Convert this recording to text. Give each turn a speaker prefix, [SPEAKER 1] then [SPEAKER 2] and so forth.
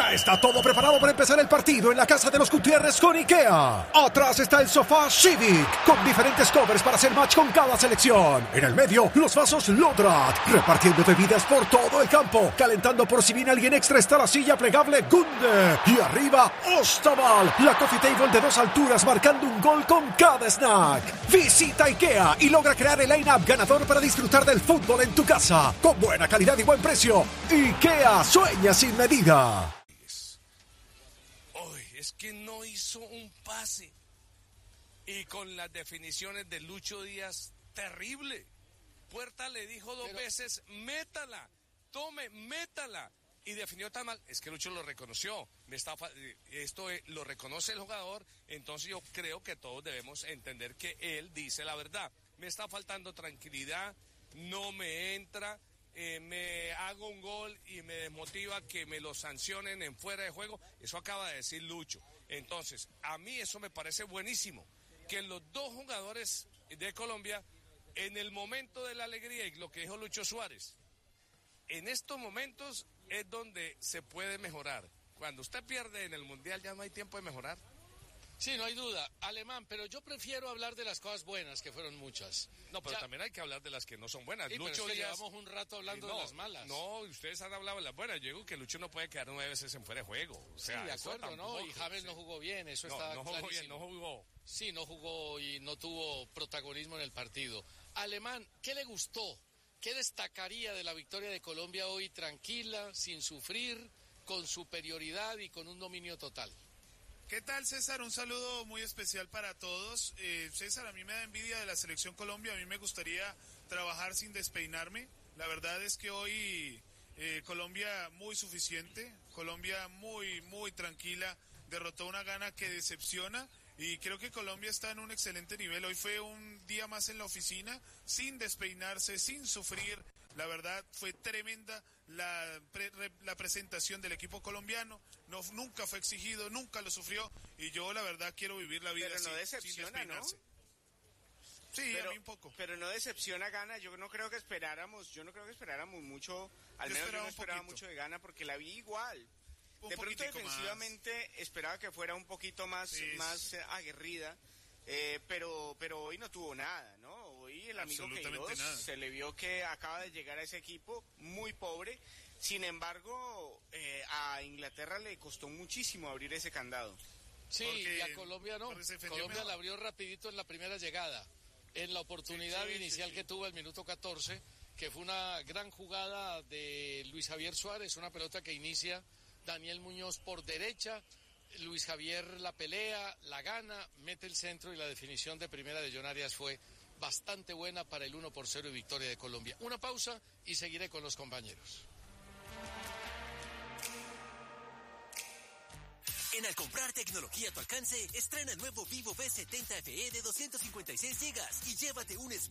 [SPEAKER 1] Ya está todo preparado para empezar el partido en la casa de los Gutiérrez con IKEA. Atrás está el sofá Civic, con diferentes covers para hacer match con cada selección. En el medio, los vasos Lodrat, repartiendo bebidas por todo el campo. Calentando por si viene alguien extra está la silla plegable Gunde. Y arriba, Ostaval, la coffee table de 2 alturas marcando un gol con cada snack. Visita IKEA y logra crear el line-up ganador para disfrutar del fútbol en tu casa. Con buena calidad y buen precio. IKEA, sueña sin medida.
[SPEAKER 2] Es que no hizo un pase. Y con las definiciones de Lucho Díaz, terrible. Puerta le dijo 2 veces, métala, tome, métala. Y definió tan mal. Es que Lucho lo reconoció. Esto lo reconoce el jugador. Entonces yo creo que todos debemos entender que él dice la verdad. Me está faltando tranquilidad, no me entra. Me hago un gol y me desmotiva que me lo sancionen en fuera de juego. Eso acaba de decir Lucho. Entonces, a mí eso me parece buenísimo. Que los 2 jugadores de Colombia, en el momento de la alegría, y lo que dijo Lucho Suárez, en estos momentos es donde se puede mejorar. Cuando usted pierde en el Mundial ya no hay tiempo de mejorar.
[SPEAKER 3] Sí, no hay duda, Alemán, pero yo prefiero hablar de las cosas buenas, que fueron muchas.
[SPEAKER 2] No, pero también hay que hablar de las que no son buenas.
[SPEAKER 3] Sí,
[SPEAKER 2] Lucho
[SPEAKER 3] pero
[SPEAKER 2] Díaz,
[SPEAKER 3] llevamos un rato hablando de las malas.
[SPEAKER 2] No, ustedes han hablado de las buenas. Yo digo que Lucho no puede quedar 9 veces en fuera de juego. O sea,
[SPEAKER 3] sí, de acuerdo,
[SPEAKER 2] tampoco,
[SPEAKER 3] ¿no? Y James no jugó bien, eso está
[SPEAKER 2] no
[SPEAKER 3] clarísimo.
[SPEAKER 2] Jugó bien, no jugó.
[SPEAKER 3] Sí, no jugó y no tuvo protagonismo en el partido. Alemán, ¿qué le gustó? ¿Qué destacaría de la victoria de Colombia hoy tranquila, sin sufrir, con superioridad y con un dominio total?
[SPEAKER 4] ¿Qué tal, César? Un saludo muy especial para todos. César, a mí me da envidia de la Selección Colombia. A mí me gustaría trabajar sin despeinarme. La verdad es que hoy Colombia muy suficiente, Colombia muy, muy tranquila. Derrotó una Ghana que decepciona y creo que Colombia está en un excelente nivel. Hoy fue un día más en la oficina, sin despeinarse, sin sufrir. La verdad fue tremenda la presentación del equipo colombiano. Nunca fue exigido, nunca lo sufrió. Y yo la verdad quiero vivir la vida
[SPEAKER 5] pero no
[SPEAKER 4] sin
[SPEAKER 5] decepciona,
[SPEAKER 4] despeinarse.
[SPEAKER 5] ¿no?
[SPEAKER 4] Sí,
[SPEAKER 5] pero,
[SPEAKER 4] a mí un poco.
[SPEAKER 5] Pero no decepciona Ghana. Yo no creo que esperáramos mucho. Al menos yo no esperaba mucho de Ghana porque la vi igual. De pronto defensivamente esperaba que fuera un poquito más aguerrida. Pero hoy no tuvo nada, ¿no? Hoy el amigo Queiroz se le vio que acaba de llegar a ese equipo muy pobre. Sin embargo, a Inglaterra le costó muchísimo abrir ese candado.
[SPEAKER 3] Sí, y a Colombia no. Colombia la abrió rapidito en la primera llegada. En la oportunidad inicial que tuvo al minuto 14, que fue una gran jugada de Luis Javier Suárez, una pelota que inicia Daniel Muñoz por derecha. Luis Javier la pelea, la gana, mete el centro y la definición de primera de John Arias fue bastante buena para el 1-0 y victoria de Colombia. Una pausa y seguiré con los compañeros.
[SPEAKER 6] En Al comprar tecnología a tu alcance, estrena el nuevo Vivo V70 FE de 256 GB y llévate un